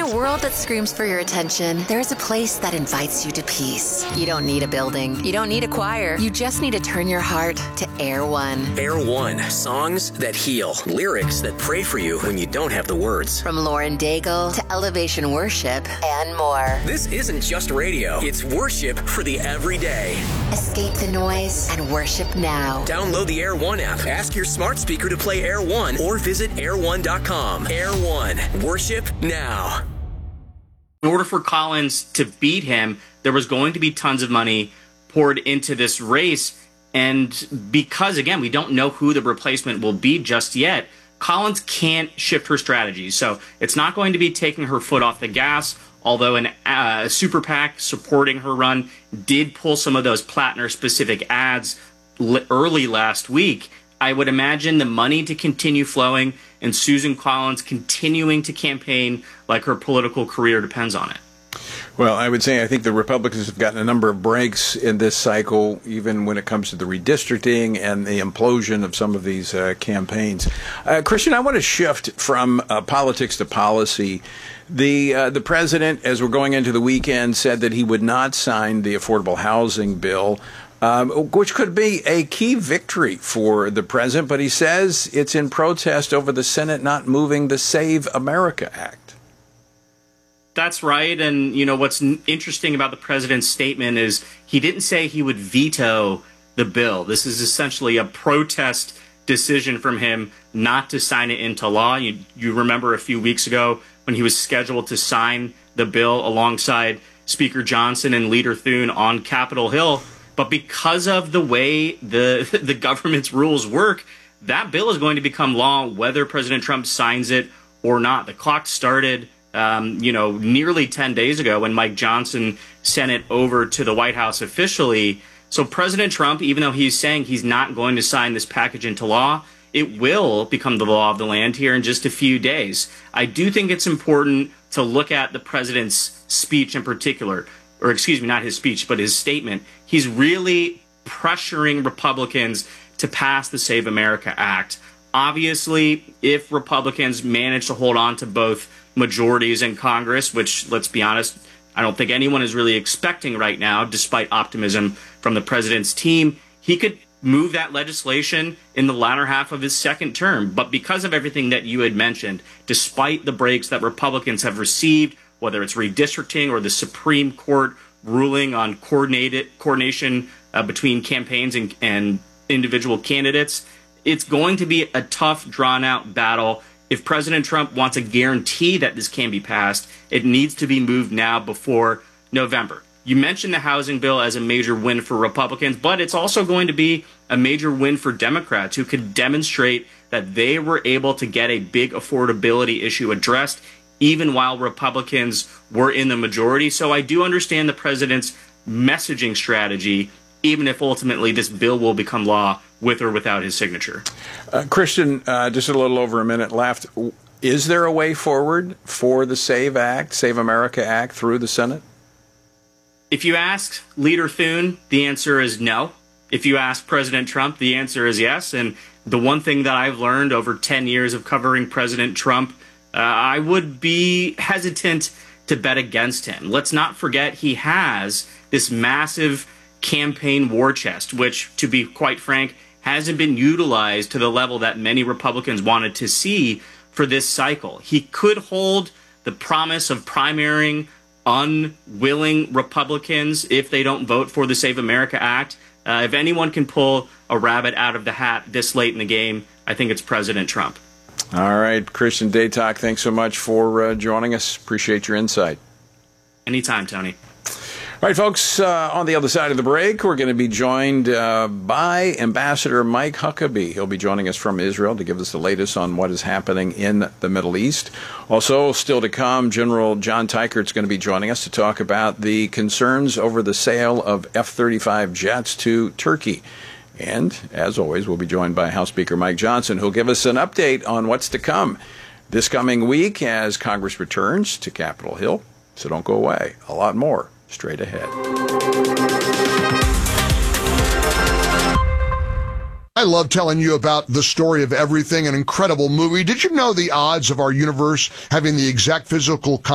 a world that screams for your attention, there's a place that invites you to peace. You don't need a building. You don't need a choir. You just need to turn your heart to Air One. Air One. Songs that heal. Lyrics that pray for you when you don't have the words. From Lauren Daigle to Elevation Worship and more. This isn't just radio. It's worship for the everyday. Escape the noise and worship now. Download the Air One app. Ask your smart speaker to play Air One or visit air1.com. Air One. Worship now. In order for Collins to beat him, there was going to be tons of money poured into this race. And because, again, we don't know who the replacement will be just yet, Collins can't shift her strategy. So it's not going to be taking her foot off the gas, although a super PAC supporting her run did pull some of those Plattner-specific ads early last week. I would imagine the money to continue flowing and Susan Collins continuing to campaign like her political career depends on it. Well, I would say I think the Republicans have gotten a number of breaks in this cycle, even when it comes to the redistricting and the implosion of some of these campaigns. Christian, I want to shift from politics to policy. The president, as we're going into the weekend, said that he would not sign the affordable housing bill, which could be a key victory for the president, but he says it's in protest over the Senate not moving the Save America Act. That's right. And, you know, what's interesting about the president's statement is he didn't say he would veto the bill. This is essentially a protest decision from him not to sign it into law. You remember a few weeks ago when he was scheduled to sign the bill alongside Speaker Johnson and Leader Thune on Capitol Hill. But because of the way the government's rules work, that bill is going to become law whether President Trump signs it or not. The clock started nearly 10 days ago when Mike Johnson sent it over to the White House officially. So President Trump, even though he's saying he's not going to sign this package into law, it will become the law of the land here in just a few days. I do think it's important to look at the president's speech in particular, or excuse me, not his speech, but his statement. He's really pressuring Republicans to pass the Save America Act. Obviously, if Republicans manage to hold on to both majorities in Congress, which, let's be honest, I don't think anyone is really expecting right now, despite optimism from the president's team, he could move that legislation in the latter half of his second term. But because of everything that you had mentioned, despite the breaks that Republicans have received, whether it's redistricting or the Supreme Court ruling on coordination between campaigns and individual candidates, it's going to be a tough, drawn-out battle. If President Trump wants a guarantee that this can be passed, it needs to be moved now before November. You mentioned the housing bill as a major win for Republicans, but it's also going to be a major win for Democrats who could demonstrate that they were able to get a big affordability issue addressed even while Republicans were in the majority. So I do understand the president's messaging strategy, even if ultimately this bill will become law with or without his signature. Christian, just a little over a minute left. Is there a way forward for the Save America Act through the Senate? If you ask Leader Thune, the answer is no. If you ask President Trump, the answer is yes. And the one thing that I've learned over 10 years of covering President Trump, I would be hesitant to bet against him. Let's not forget he has this massive campaign war chest, which, to be quite frank, hasn't been utilized to the level that many Republicans wanted to see for this cycle. He could hold the promise of primarying unwilling Republicans if they don't vote for the Save America Act. If anyone can pull a rabbit out of the hat this late in the game, I think it's President Trump. All right, Christian Daytalk, thanks so much for joining us. Appreciate your insight. Anytime, Tony. All right, folks, on the other side of the break, we're going to be joined by Ambassador Mike Huckabee. He'll be joining us from Israel to give us the latest on what is happening in the Middle East. Also, still to come, General John Teichert's going to be joining us to talk about the concerns over the sale of F-35 jets to Turkey. And, as always, we'll be joined by House Speaker Mike Johnson, who'll give us an update on what's to come this coming week as Congress returns to Capitol Hill. So don't go away. A lot more straight ahead. I love telling you about The Story of Everything, an incredible movie. Did you know the odds of our universe having the exact physical